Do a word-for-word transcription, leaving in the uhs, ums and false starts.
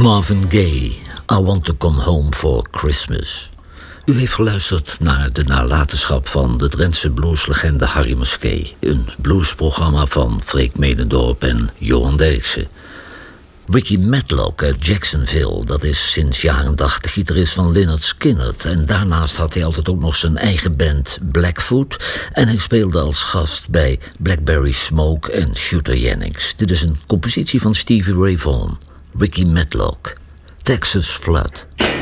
Marvin Gaye, I Want to Come Home for Christmas. U heeft geluisterd naar de nalatenschap van de Drentse blueslegende Harry Muskee. Een bluesprogramma van Freek Medendorp en Johan Derksen. Ricky Matlock uit Jacksonville, dat is sinds jaren dag de gitarist van Lynyrd Skynyrd. En daarnaast had hij altijd ook nog zijn eigen band Blackfoot. En hij speelde als gast bij Blackberry Smoke en Shooter Jennings. Dit is een compositie van Stevie Ray Vaughan. Ricky Matlock, Texas Flood.